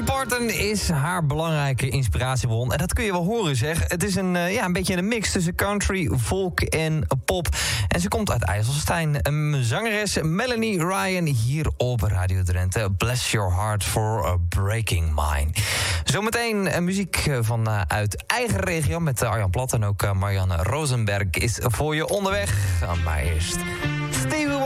Parton is haar belangrijke inspiratiebron. En dat kun je wel horen, zeg. Het is een beetje een mix tussen country, folk en pop. En ze komt uit IJsselstein. Zangeres Melanie Ryan hier op Radio Drenthe. Bless your heart for a breaking mine. Zometeen muziek uit eigen regio met Arjan Plat. En ook Marianne Rosenberg is voor je onderweg. Maar eerst Stevie